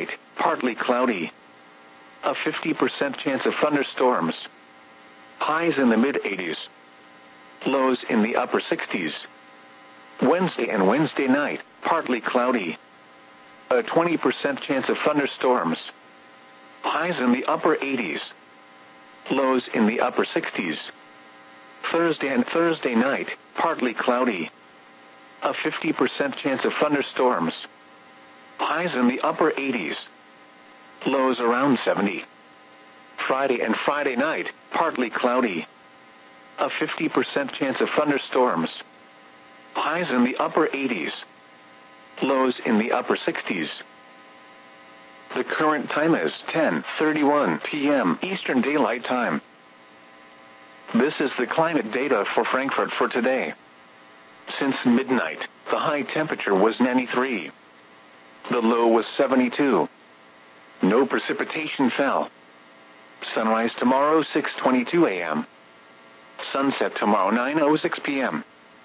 night, partly cloudy. A 50% chance of thunderstorms. Highs in the mid-80s. Lows in the upper 60s. Wednesday and Wednesday night, partly cloudy. A 20% chance of thunderstorms. Highs in the upper 80s. Lows in the upper 60s. Thursday and Thursday night, partly cloudy. A 50% chance of thunderstorms. Highs in the upper 80s. Lows around 70. Friday and Friday night, partly cloudy. A 50% chance of thunderstorms. Highs in the upper 80s. Lows in the upper 60s. The current time is 10:31 p.m. Eastern Daylight Time. This is the climate data for Frankfurt for today. Since midnight, the high temperature was 93. The low was 72. No precipitation fell. Sunrise tomorrow 6:22 a.m. Sunset tomorrow 9:06 p.m.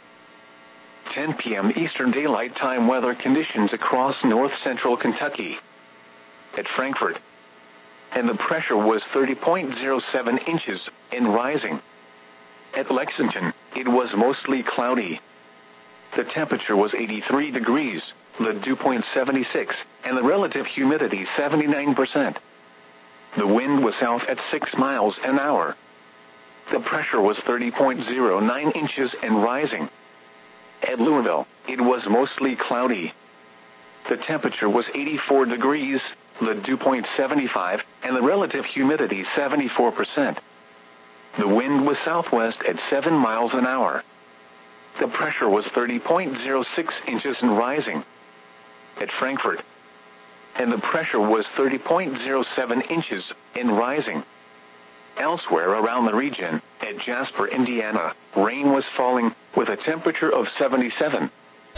10 p.m. Eastern Daylight Time weather conditions across north-central Kentucky. At Frankfurt. And the pressure was 30.07 inches and rising. At Lexington, it was mostly cloudy. The temperature was 83 degrees, the dew point 76, and the relative humidity 79%. The wind was south at 6 miles an hour. The pressure was 30.09 inches and rising. At Louisville, it was mostly cloudy. The temperature was 84 degrees, the dew point 75, and the relative humidity 74%. The wind was southwest at 7 miles an hour. The pressure was 30.06 inches and rising. At Frankfurt. And the pressure was 30.07 inches and rising. Elsewhere around the region, at Jasper, Indiana, rain was falling with a temperature of 77,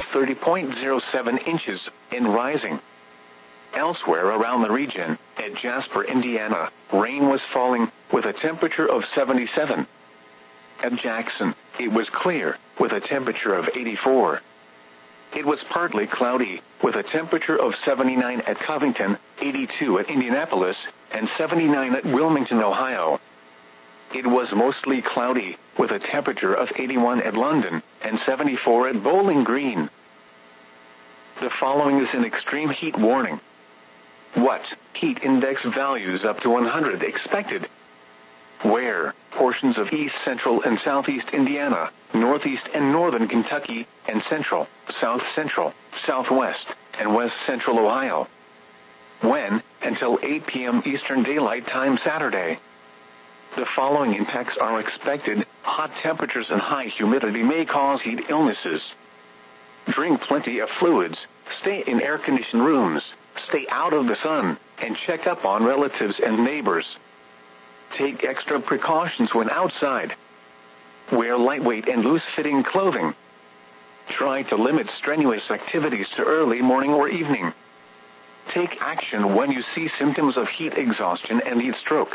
30.07 inches and rising. Elsewhere around the region, at Jasper, Indiana, rain was falling with a temperature of 77. At Jackson, it was clear with a temperature of 84. It was partly cloudy with a temperature of 79 at Covington, 82 at Indianapolis, and 79 at Wilmington, Ohio. It was mostly cloudy with a temperature of 81 at London and 74 at Bowling Green. The following is an extreme heat warning. What? Heat index values up to 100 expected. Where? Portions of east central and southeast Indiana, northeast and northern Kentucky, and central, south central, southwest, and west central Ohio. When? Until 8 p.m. Eastern Daylight Time Saturday. The following impacts are expected. Hot temperatures and high humidity may cause heat illnesses. Drink plenty of fluids, stay in air-conditioned rooms, stay out of the sun, and check up on relatives and neighbors. Take extra precautions when outside. Wear lightweight and loose-fitting clothing. Try to limit strenuous activities to early morning or evening. Take action when you see symptoms of heat exhaustion and heat stroke.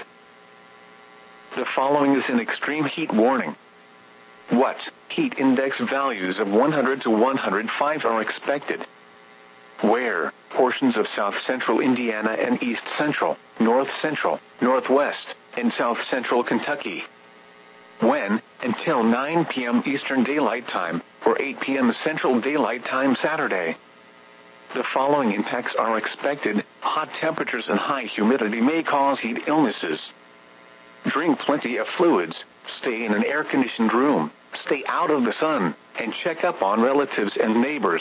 The following is an extreme heat warning. What? Heat index values of 100 to 105 are expected. Where? Portions of south central Indiana and east central, north central, northwest, and south central Kentucky. When? Until 9 p.m. Eastern Daylight Time, or 8 p.m. Central Daylight Time Saturday. The following impacts are expected. Hot temperatures and high humidity may cause heat illnesses. Drink plenty of fluids, stay in an air-conditioned room, stay out of the sun, and check up on relatives and neighbors.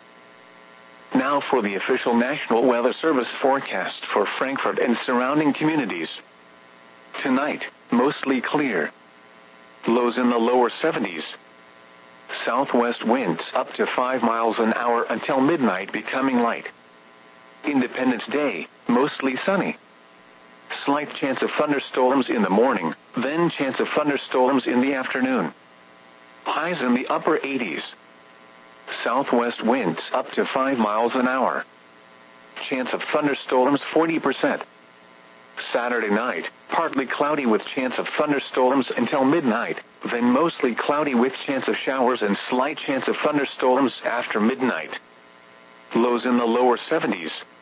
Now for the official National Weather Service forecast for Frankfurt and surrounding communities. Tonight, mostly clear. Lows in the lower 70s. Southwest winds up to 5 miles an hour until midnight, becoming light. Independence Day, mostly sunny. Slight chance of thunderstorms in the morning, then chance of thunderstorms in the afternoon. Highs in the upper 80s. Southwest winds up to 5 miles an hour. Chance of thunderstorms 40%. Saturday night, partly cloudy with chance of thunderstorms until midnight, then mostly cloudy with chance of showers and slight chance of thunderstorms after midnight. Lows in the lower 70s.